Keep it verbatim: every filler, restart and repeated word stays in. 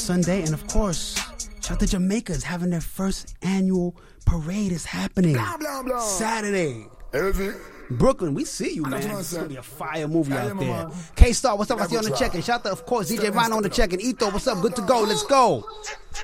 Sunday, and of course, shout out to Jamaica is having their first annual parade is happening. Blah, blah, blah. Saturday. Everything. Brooklyn, we see you, I man. know what I'm It's going to saying. be a fire movie I out am, there. man. K-Star, what's up? I see you on the Never check-in. Shout out, of course, D J Step in, Rhino on the step it up. check-in. Etho, what's up? Good to go. Let's go.